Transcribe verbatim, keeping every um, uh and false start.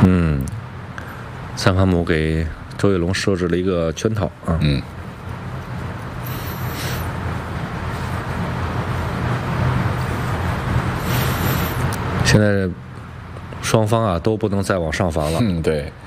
嗯，萨卡姆给周跃龙设置了一个圈套啊。 嗯。 现在双方啊都不能再往上防了。 嗯，对，